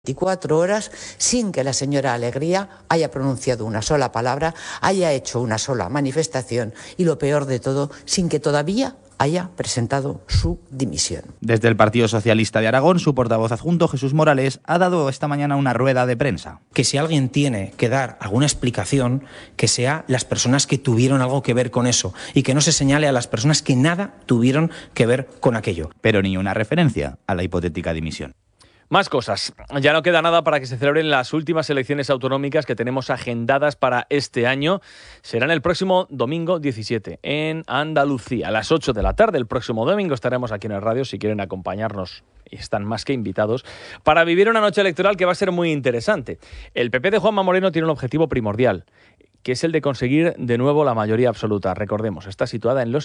24 horas sin que la señora Alegría haya pronunciado una sola palabra, haya hecho una sola manifestación y, lo peor de todo, sin que todavía haya presentado su dimisión. Desde el Partido Socialista de Aragón, su portavoz adjunto, Jesús Morales, ha dado esta mañana una rueda de prensa. Que si alguien tiene que dar alguna explicación, que sea las personas que tuvieron algo que ver con eso y que no se señale a las personas que nada tuvieron que ver con aquello. Pero ni una referencia a la hipotética dimisión. Más cosas. Ya no queda nada para que se celebren las últimas elecciones autonómicas que tenemos agendadas para este año. Serán el próximo domingo 17 en Andalucía, a las 8 de la tarde. El próximo domingo estaremos aquí en el radio si quieren acompañarnos. Y están más que invitados para vivir una noche electoral que va a ser muy interesante. El PP de Juanma Moreno tiene un objetivo primordial, que es el de conseguir de nuevo la mayoría absoluta. Recordemos, está situada en los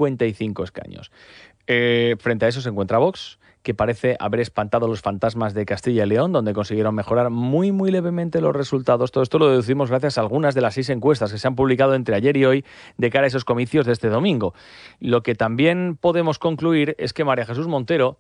55 escaños. Frente a eso se encuentra Vox, que parece haber espantado los fantasmas de Castilla y León, donde consiguieron mejorar muy levemente los resultados. Todo esto lo deducimos gracias a algunas de las 6 encuestas que se han publicado entre ayer y hoy de cara a esos comicios de este domingo. Lo que también podemos concluir es que María Jesús Montero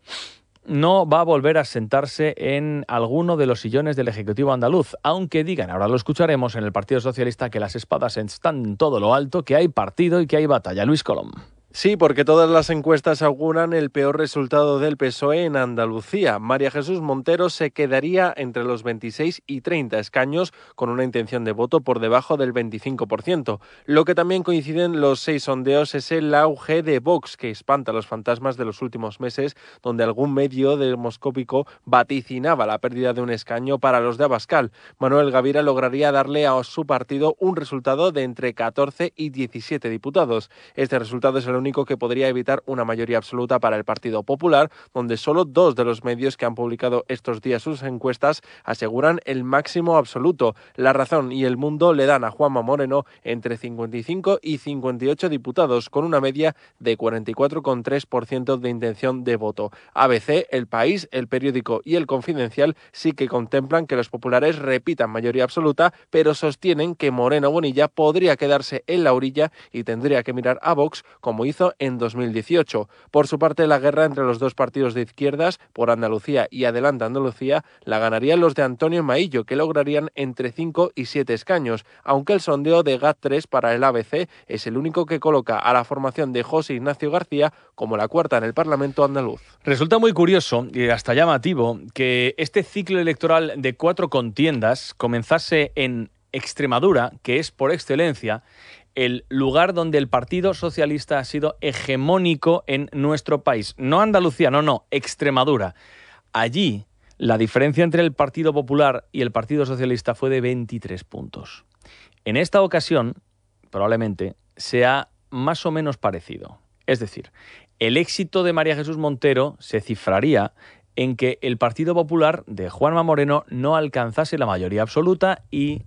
no va a volver a sentarse en alguno de los sillones del Ejecutivo andaluz, aunque digan, ahora lo escucharemos, en el Partido Socialista, que las espadas están en todo lo alto, que hay partido y que hay batalla. Luis Colom. Sí, porque todas las encuestas auguran el peor resultado del PSOE en Andalucía. María Jesús Montero se quedaría entre los 26 y 30 escaños con una intención de voto por debajo del 25%. Lo que también coinciden los 6 sondeos es el auge de Vox, que espanta los fantasmas de los últimos meses, donde algún medio demoscópico vaticinaba la pérdida de un escaño para los de Abascal. Manuel Gavira lograría darle a su partido un resultado de entre 14 y 17 diputados. Este resultado es el único que podría evitar una mayoría absoluta para el Partido Popular, donde solo 2 de los medios que han publicado estos días sus encuestas aseguran el máximo absoluto. La Razón y El Mundo le dan a Juanma Moreno entre 55 y 58 diputados, con una media de 44,3% de intención de voto. ABC, El País, El Periódico y El Confidencial sí que contemplan que los populares repitan mayoría absoluta, pero sostienen que Moreno Bonilla podría quedarse en la orilla y tendría que mirar a Vox, como hizo en 2018. Por su parte, la guerra entre los dos partidos de izquierdas, Por Andalucía y Adelante Andalucía, la ganarían los de Antonio Maillo, que lograrían entre 5 y 7 escaños, aunque el sondeo de GAT3 para el ABC es el único que coloca a la formación de José Ignacio García como la cuarta en el Parlamento andaluz. Resulta muy curioso y hasta llamativo que este ciclo electoral de 4 contiendas comenzase en Extremadura, que es por excelencia el lugar donde el Partido Socialista ha sido hegemónico en nuestro país. No Andalucía, no, Extremadura. Allí la diferencia entre el Partido Popular y el Partido Socialista fue de 23 puntos. En esta ocasión, probablemente, sea más o menos parecido. Es decir, el éxito de María Jesús Montero se cifraría en que el Partido Popular de Juanma Moreno no alcanzase la mayoría absoluta y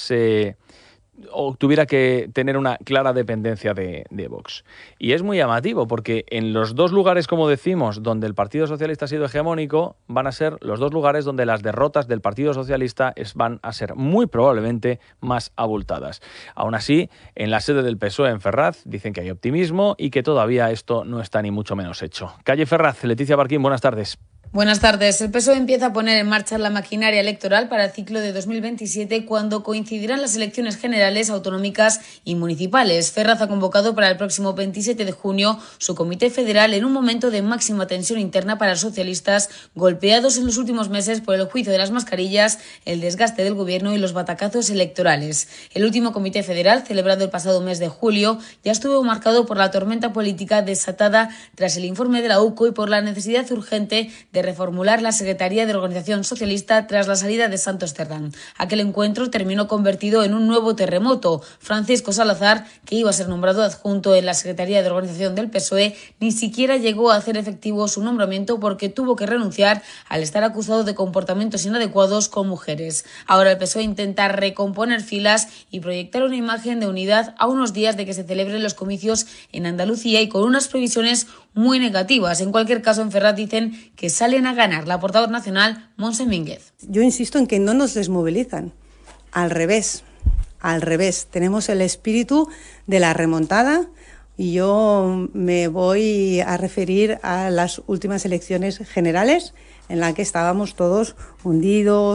tuviera que tener una clara dependencia de Vox. Y es muy llamativo porque en los 2 lugares, como decimos, donde el Partido Socialista ha sido hegemónico, van a ser los 2 lugares donde las derrotas del Partido Socialista van a ser muy probablemente más abultadas. Aún así, en la sede del PSOE en Ferraz dicen que hay optimismo y que todavía esto no está ni mucho menos hecho. Calle Ferraz, Leticia Barquín, buenas tardes. Buenas tardes. El PSOE empieza a poner en marcha la maquinaria electoral para el ciclo de 2027, cuando coincidirán las elecciones generales, autonómicas y municipales. Ferraz ha convocado para el próximo 27 de junio su comité federal en un momento de máxima tensión interna para los socialistas, golpeados en los últimos meses por el juicio de las mascarillas, el desgaste del gobierno y los batacazos electorales. El último comité federal, celebrado el pasado mes de julio, ya estuvo marcado por la tormenta política desatada tras el informe de la UCO y por la necesidad urgente de reformular la Secretaría de Organización Socialista tras la salida de Santos Cerdán. Aquel encuentro terminó convertido en un nuevo terremoto. Francisco Salazar, que iba a ser nombrado adjunto en la Secretaría de Organización del PSOE, ni siquiera llegó a hacer efectivo su nombramiento porque tuvo que renunciar al estar acusado de comportamientos inadecuados con mujeres. Ahora el PSOE intenta recomponer filas y proyectar una imagen de unidad a unos días de que se celebren los comicios en Andalucía y con unas previsiones muy negativas. En cualquier caso, en Ferraz dicen que salen a ganar. La portavoz nacional, Montse Mínguez. Yo insisto en que no nos desmovilizan. Al revés. Tenemos el espíritu de la remontada y yo me voy a referir a las últimas elecciones generales en la que estábamos todos hundidos,